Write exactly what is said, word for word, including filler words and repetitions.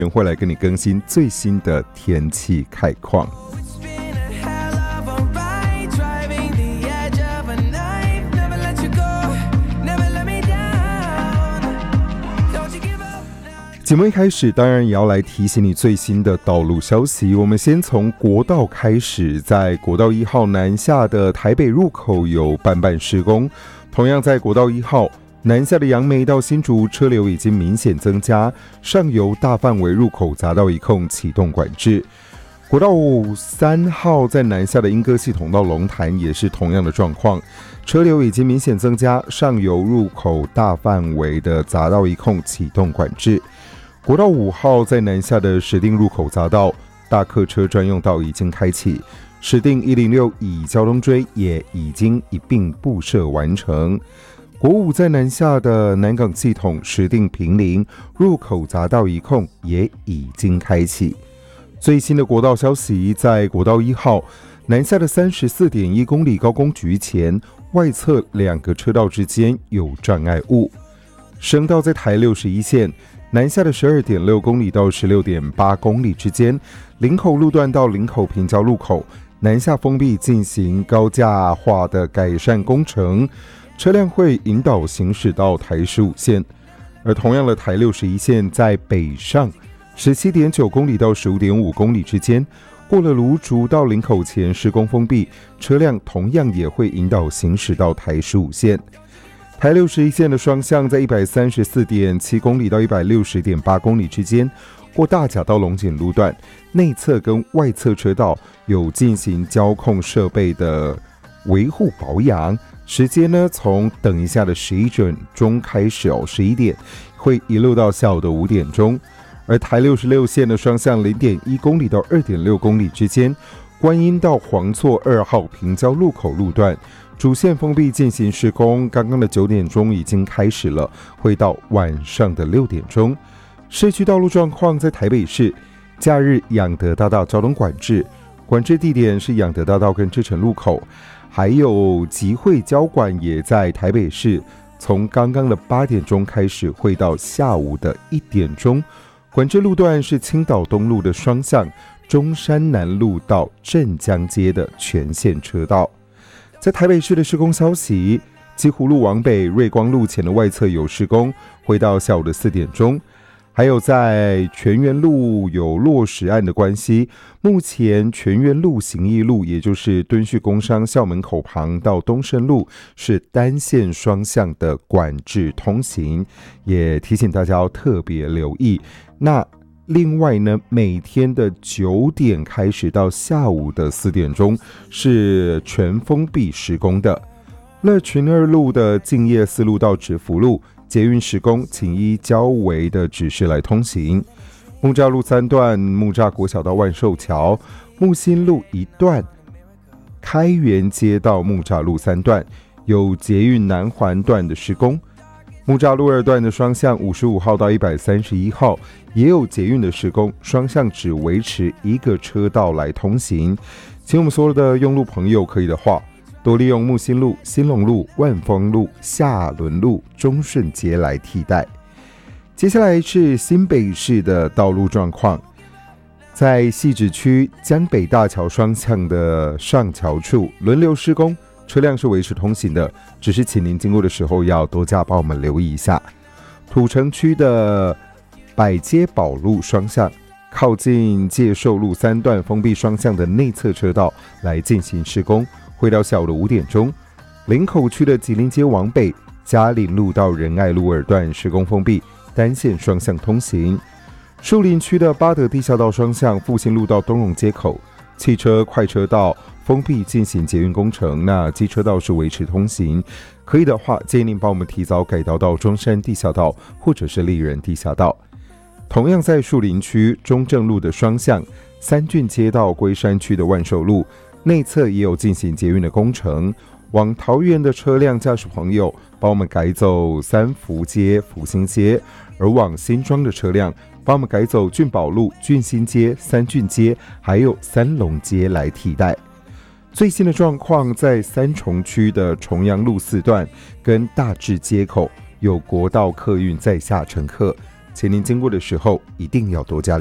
会来跟你更新最新的天气概况。节目一开始当然也要来提醒你最新的道路消息，我们先从国道开始，在国道一号南下的台北入口有半半施工，同样在国道一号南下的杨梅到新竹车流已经明显增加，上游大范围入口匝道一控启动管制。国道三号在南下的莺歌系统到龙潭也是同样的状况，车流已经明显增加，上游入口大范围的匝道一控启动管制。国道五号在南下的石碇入口匝道大客车专用道已经开启，石碇一零六乙交通锥也已经一并布设完成。国五在南下的南港系统石碇坪林入口匝道一控也已经开启。最新的国道消息，在国道一号南下的 三十四点一公里高工局前外侧两个车道之间有障碍物。省道在台六十一线南下的 十二点六公里到 十六点八公里之间，林口路段到林口平交路口南下封闭进行高架化的改善工程，车辆会引导行驶到台十五线。而同样的台六十一线在北上 十七点九公里到 十五点五公里之间，过了芦竹到林口前施工封闭，车辆同样也会引导行驶到台十五线。台六十一线的双向在 一百三十四点七公里到 一百六十点八公里之间，过大甲到龙井路段内侧跟外侧车道有进行交控设备的维护保养，时间呢从等一下的十一点钟开始哦，十一点会一路到下午的五点钟。而台六十六线的双向 零点一公里到 二点六公里之间，观音到黄厝二号平交路口路段主线封闭进行施工，刚刚的九点钟已经开始了，会到晚上的六点钟。市区道路状况，在台北市假日养德大道交通管制，管制地点是养德大道跟志诚路口，还有集会交管也在台北市，从刚刚的八点钟开始会到下午的一点钟。管制路段是青岛东路的双向中山南路到镇江街的全线车道。在台北市的施工消息，基湖路往北瑞光路前的外侧有施工，会到下午的四点钟。还有在全园路有落石案的关系，目前全园路行义路，也就是敦叙工商校门口旁到东胜路是单线双向的管制通行，也提醒大家要特别留意。那另外呢，每天的九点开始到下午的四点钟是全封闭施工的。乐群二路的敬业四路到直福路捷运施工，请依交维的指示来通行。木栅路三段木栅国小到万寿桥，木新路一段开元街到木栅路三段有捷运南环段的施工。木栅路二段的双向五十五号到一百三十一号也有捷运的施工，双向只维持一个车道来通行。请我们所有的用路朋友可以的话，多利用木新路、新隆路、万丰路、下仑路、中顺街来替代。接下来是新北市的道路状况，在汐止区江北大桥双向的上桥处轮流施工，车辆是维持通行的，只是请您经过的时候要多加帮我们留意一下。土城区的百街宝路双向靠近介寿路三段封闭双向的内侧车道来进行施工，会到下午的五点钟。林口区的吉林街往北嘉林路到仁爱路二段施工封闭，单线双向通行。树林区的八德地下道双向复兴路到东荣街口汽车快车道封闭进行捷运工程，那机车道是维持通行，可以的话建议您帮我们提早改道到中山地下道或者是丽人地下道。同样在树林区中正路的双向三郡街到龟山区的万寿路内侧也有进行捷运的工程，往桃园的车辆驾驶朋友帮我们改走三福街、福兴街，而往新庄的车辆帮我们改走俊宝路、俊新街、三郡街还有三龙街来替代。最新的状况，在三重区的重阳路四段跟大智街口有国道客运载下乘客请您经过的时候一定要多加